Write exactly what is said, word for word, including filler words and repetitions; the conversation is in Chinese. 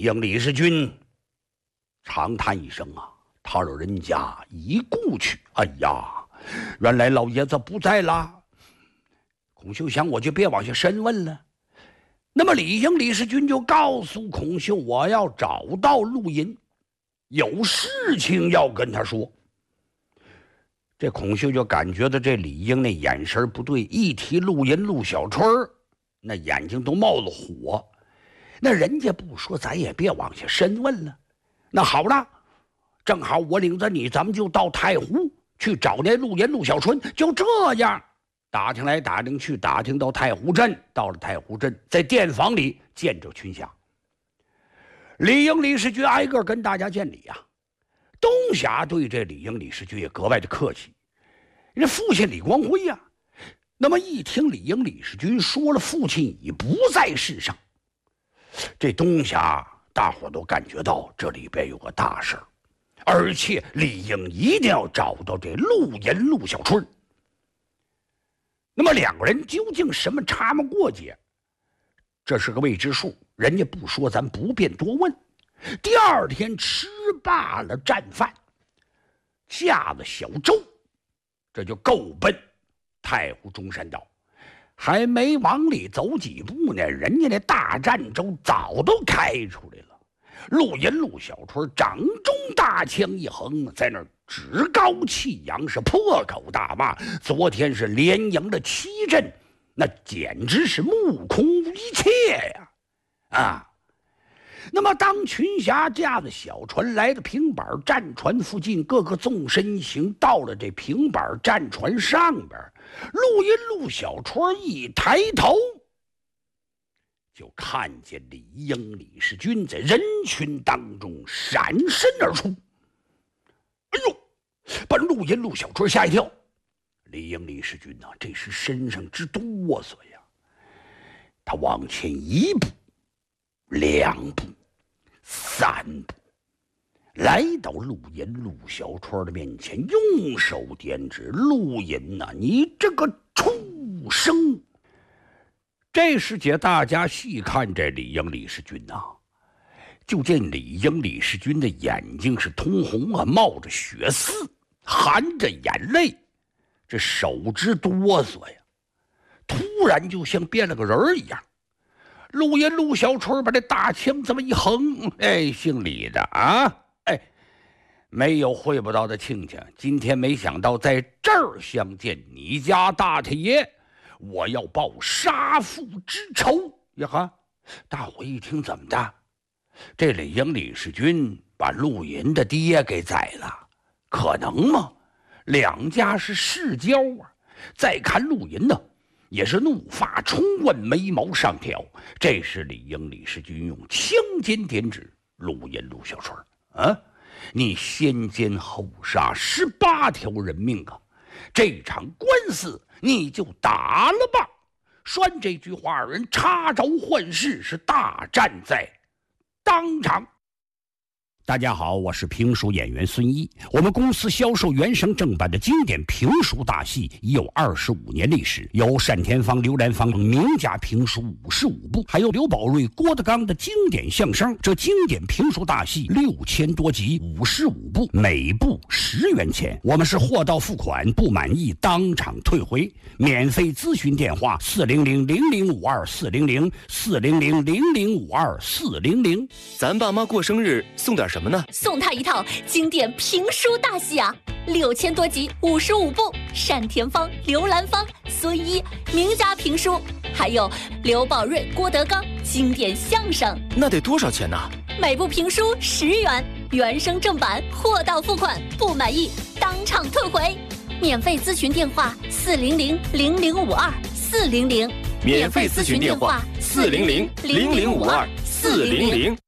应李世君长叹一声啊，他老人家已故去。哎呀，原来老爷子不在了。孔秀想，我就别往下深问了。那么李应李世君就告诉孔秀，我要找到陆银，有事情要跟他说。这孔秀就感觉到这李应那眼神不对，一提陆银陆小春那眼睛都冒了火。那人家不说，咱也别往下深问了。那好了，正好我领着你，咱们就到太湖去找那陆银陆小春。就这样打听来打听去，打听到太湖镇。到了太湖镇，在店房里见着群侠。李应李世君挨个跟大家见礼呀、啊。东侠对这李应李世君也格外的客气，人父亲李光辉呀、啊。那么一听李应李世君说了父亲已不在世上，这东侠大伙都感觉到这里边有个大事儿，而且李应一定要找到这陆银陆小春。那么两个人究竟什么差么过节，这是个未知数，人家不说，咱不便多问。第二天吃罢了战饭，驾了小舟，这就够奔太湖中山岛。还没往里走几步呢，人家那大战舟早都开出来了。陆银陆小春掌中大枪一横，在那儿趾高气扬，是破口大骂。昨天是连赢了七阵，那简直是目空一切呀！啊！那么当群侠驾着小船来到平板战船附近，各个纵身行，到了这平板战船上边，陆银陆小春一抬头，就看见李应李世君在人群当中闪身而出。哎呦，把陆银陆小春吓一跳。李应李世君啊，这时身上直哆嗦呀。他往前一步，两步，三步，来到陆银陆小春的面前，用手点指：“陆银呐、啊，你这个畜生！”这时节，大家细看这李应李世君呐、啊，就见李应李世君的眼睛是通红啊，冒着血丝，含着眼泪，这手直哆嗦呀，突然就像变了个人一样。陆银陆小春把这大枪这么一横，哎，姓李的啊，哎，没有会不到的亲戚，今天没想到在这儿相见，你家大太爷，我要报杀父之仇呀！哈，大伙一听，怎么的？这李应李世君把陆银的爹给宰了，可能吗？两家是世交啊。再看陆银呢，也是怒发冲冠，眉毛上挑。这时李应李世君用枪尖点指陆银陆小春啊，你先奸后杀十八条人命啊，这场官司你就打了吧。说完这句话，人插轴换势，是大战在当场。大家好，我是评书演员孙一。我们公司销售原声正版的经典评书大戏已有二十五年历史，有单田芳、刘兰芳等名家评书五十五部，还有刘宝瑞、郭德纲的经典相声。这经典评书大戏六千多集，五十五部，每部十元钱。我们是货到付款，不满意当场退回。免费咨询电话：四零零零零五二四零零四零零零零五二四零零。 咱爸妈过生日送点什么呢？ 送他一套经典评书大戏啊，六千多集，五十五部，单田芳、刘兰芳、孙一名家评书，还有刘宝瑞、郭德纲经典相声。 那得多少钱呢？ 每部评书十元，原声正版，货到付款，不满意当场退回。免费咨询电话：四零零零零五二四零零。 免费咨询电话：四零零零零五二四零零。